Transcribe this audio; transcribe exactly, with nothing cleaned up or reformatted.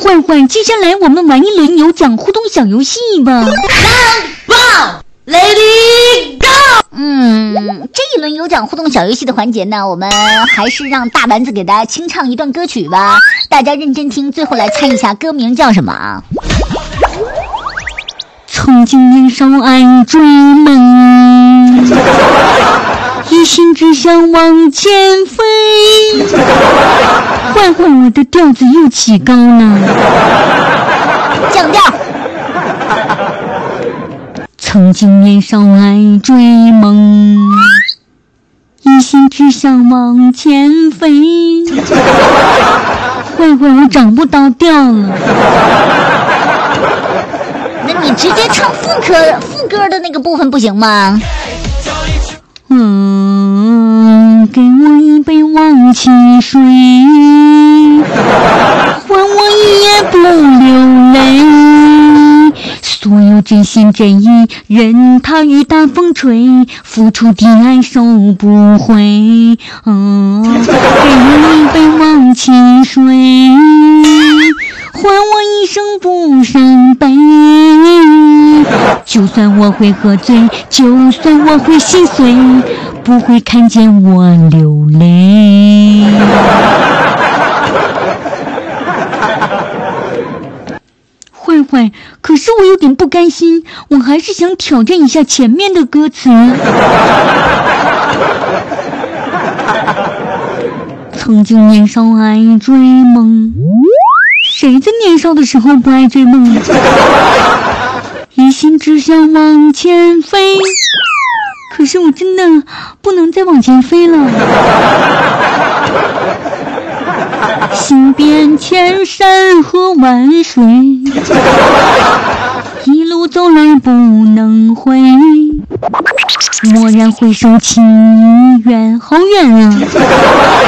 坏坏，接下来我们玩一轮有奖互动小游戏吧。 棒 Lady Go！ 嗯，这一轮有奖互动小游戏的环节呢，我们还是让大丸子给大家清唱一段歌曲吧。大家认真听，最后来猜一下歌名叫什么啊？ 曾经年少爱追梦，一心只想往前飞。坏坏，我的调子又起高了， 降调。 曾经年少爱追梦，一心只想往前飞。坏坏，我找不到调了。 那你直接唱副歌副歌的那个部分不行吗？ 嗯，给我一杯忘情水，换我一夜不流泪。所有真心真意，任它雨打风吹，付出的爱收不回。嗯，给我一杯忘情水，还我一生不伤悲。就算我会喝醉，就算我会心碎，不会看见我流泪。坏坏，可是我有点不甘心，我还是想挑战一下前面的歌词。曾经年少爱追梦，谁在年少的时候不爱追梦？一心只想往前飞，可是我真的不能再往前飞了。行遍千山和万水，一路走来不能回。蓦然回首，情已远，好远啊！